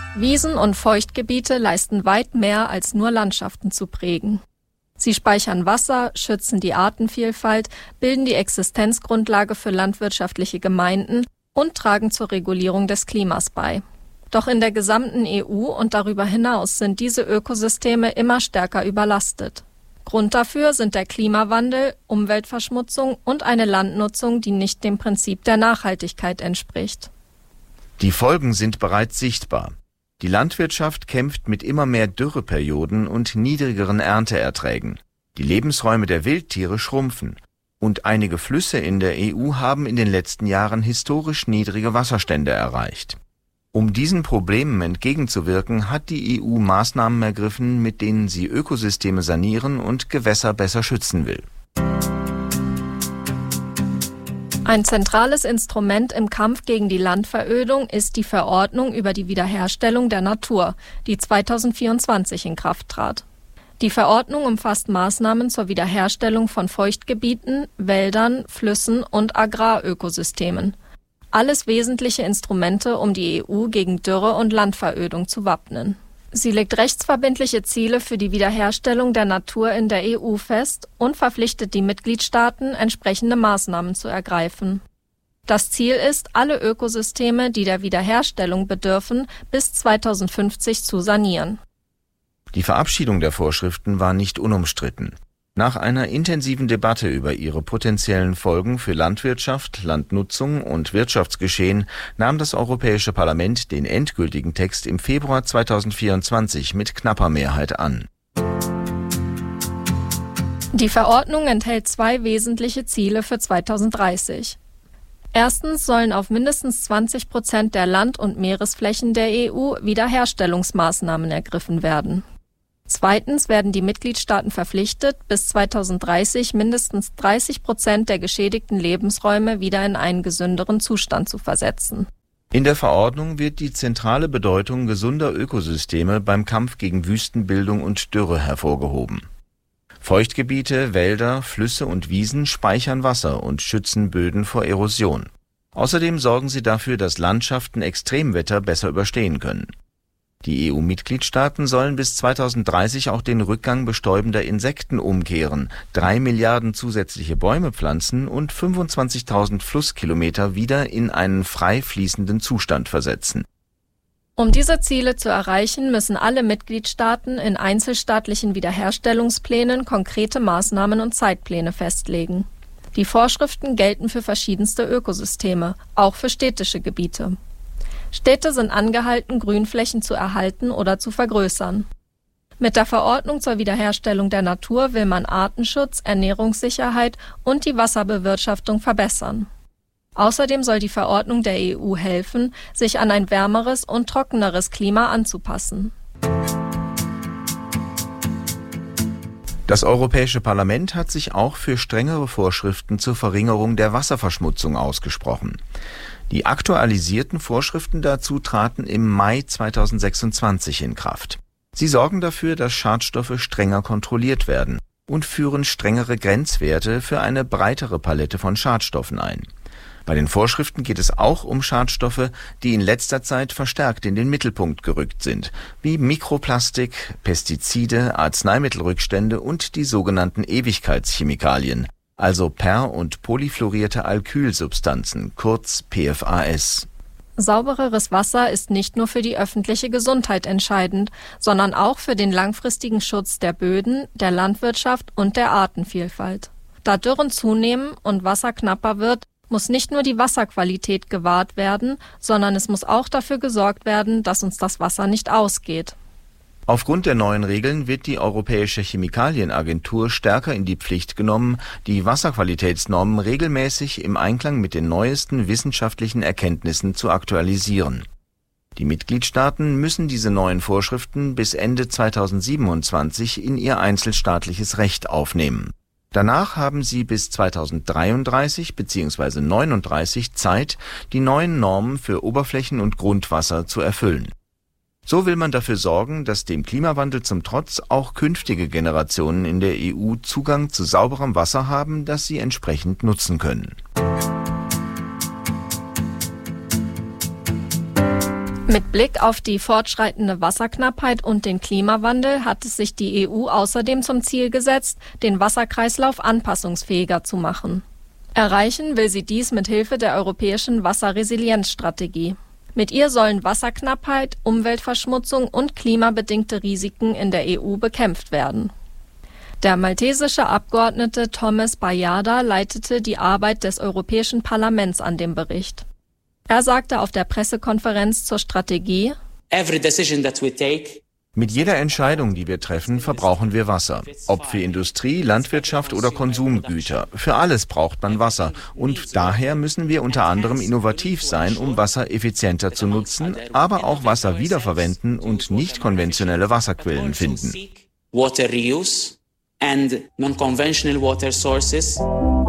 Wiesen und Feuchtgebiete leisten weit mehr als nur Landschaften zu prägen. Sie speichern Wasser, schützen die Artenvielfalt, bilden die Existenzgrundlage für landwirtschaftliche Gemeinden und tragen zur Regulierung des Klimas bei. Doch in der gesamten EU und darüber hinaus sind diese Ökosysteme immer stärker überlastet. Grund dafür sind der Klimawandel, Umweltverschmutzung und eine Landnutzung, die nicht dem Prinzip der Nachhaltigkeit entspricht. Die Folgen sind bereits sichtbar. Die Landwirtschaft kämpft mit immer mehr Dürreperioden und niedrigeren Ernteerträgen. Die Lebensräume der Wildtiere schrumpfen. Und einige Flüsse in der EU haben in den letzten Jahren historisch niedrige Wasserstände erreicht. Um diesen Problemen entgegenzuwirken, hat die EU Maßnahmen ergriffen, mit denen sie Ökosysteme sanieren und Gewässer besser schützen will. Ein zentrales Instrument im Kampf gegen die Landverödung ist die Verordnung über die Wiederherstellung der Natur, die 2024 in Kraft trat. Die Verordnung umfasst Maßnahmen zur Wiederherstellung von Feuchtgebieten, Wäldern, Flüssen und Agrarökosystemen. Alles wesentliche Instrumente, um die EU gegen Dürre und Landverödung zu wappnen. Sie legt rechtsverbindliche Ziele für die Wiederherstellung der Natur in der EU fest und verpflichtet die Mitgliedstaaten, entsprechende Maßnahmen zu ergreifen. Das Ziel ist, alle Ökosysteme, die der Wiederherstellung bedürfen, bis 2050 zu sanieren. Die Verabschiedung der Vorschriften war nicht unumstritten. Nach einer intensiven Debatte über ihre potenziellen Folgen für Landwirtschaft, Landnutzung und Wirtschaftsgeschehen nahm das Europäische Parlament den endgültigen Text im Februar 2024 mit knapper Mehrheit an. Die Verordnung enthält 2 wesentliche Ziele für 2030. Erstens sollen auf mindestens 20% der Land- und Meeresflächen der EU Wiederherstellungsmaßnahmen ergriffen werden. Zweitens werden die Mitgliedstaaten verpflichtet, bis 2030 mindestens 30% der geschädigten Lebensräume wieder in einen gesünderen Zustand zu versetzen. In der Verordnung wird die zentrale Bedeutung gesunder Ökosysteme beim Kampf gegen Wüstenbildung und Dürre hervorgehoben. Feuchtgebiete, Wälder, Flüsse und Wiesen speichern Wasser und schützen Böden vor Erosion. Außerdem sorgen sie dafür, dass Landschaften Extremwetter besser überstehen können. Die EU-Mitgliedstaaten sollen bis 2030 auch den Rückgang bestäubender Insekten umkehren, 3 Milliarden zusätzliche Bäume pflanzen und 25.000 Flusskilometer wieder in einen frei fließenden Zustand versetzen. Um diese Ziele zu erreichen, müssen alle Mitgliedstaaten in einzelstaatlichen Wiederherstellungsplänen konkrete Maßnahmen und Zeitpläne festlegen. Die Vorschriften gelten für verschiedenste Ökosysteme, auch für städtische Gebiete. Städte sind angehalten, Grünflächen zu erhalten oder zu vergrößern. Mit der Verordnung zur Wiederherstellung der Natur will man Artenschutz, Ernährungssicherheit und die Wasserbewirtschaftung verbessern. Außerdem soll die Verordnung der EU helfen, sich an ein wärmeres und trockeneres Klima anzupassen. Das Europäische Parlament hat sich auch für strengere Vorschriften zur Verringerung der Wasserverschmutzung ausgesprochen. Die aktualisierten Vorschriften dazu traten im Mai 2026 in Kraft. Sie sorgen dafür, dass Schadstoffe strenger kontrolliert werden und führen strengere Grenzwerte für eine breitere Palette von Schadstoffen ein. Bei den Vorschriften geht es auch um Schadstoffe, die in letzter Zeit verstärkt in den Mittelpunkt gerückt sind, wie Mikroplastik, Pestizide, Arzneimittelrückstände und die sogenannten Ewigkeitschemikalien, also per- und polyfluorierte Alkylsubstanzen, kurz PFAS. Saubereres Wasser ist nicht nur für die öffentliche Gesundheit entscheidend, sondern auch für den langfristigen Schutz der Böden, der Landwirtschaft und der Artenvielfalt. Da Dürren zunehmen und Wasser knapper wird, muss nicht nur die Wasserqualität gewahrt werden, sondern es muss auch dafür gesorgt werden, dass uns das Wasser nicht ausgeht. Aufgrund der neuen Regeln wird die Europäische Chemikalienagentur stärker in die Pflicht genommen, die Wasserqualitätsnormen regelmäßig im Einklang mit den neuesten wissenschaftlichen Erkenntnissen zu aktualisieren. Die Mitgliedstaaten müssen diese neuen Vorschriften bis Ende 2027 in ihr einzelstaatliches Recht aufnehmen. Danach haben sie bis 2033 bzw. 39 Zeit, die neuen Normen für Oberflächen- und Grundwasser zu erfüllen. So will man dafür sorgen, dass dem Klimawandel zum Trotz auch künftige Generationen in der EU Zugang zu sauberem Wasser haben, das sie entsprechend nutzen können. Mit Blick auf die fortschreitende Wasserknappheit und den Klimawandel hat es sich die EU außerdem zum Ziel gesetzt, den Wasserkreislauf anpassungsfähiger zu machen. Erreichen will sie dies mit Hilfe der europäischen Wasserresilienzstrategie. Mit ihr sollen Wasserknappheit, Umweltverschmutzung und klimabedingte Risiken in der EU bekämpft werden. Der maltesische Abgeordnete Thomas Bajada leitete die Arbeit des Europäischen Parlaments an dem Bericht. Er sagte auf der Pressekonferenz zur Strategie: Mit jeder Entscheidung, die wir treffen, verbrauchen wir Wasser. Ob für Industrie, Landwirtschaft oder Konsumgüter. Für alles braucht man Wasser. Und daher müssen wir unter anderem innovativ sein, um Wasser effizienter zu nutzen, aber auch Wasser wiederverwenden und nicht konventionelle Wasserquellen finden. Water reuse and non-conventional water sources.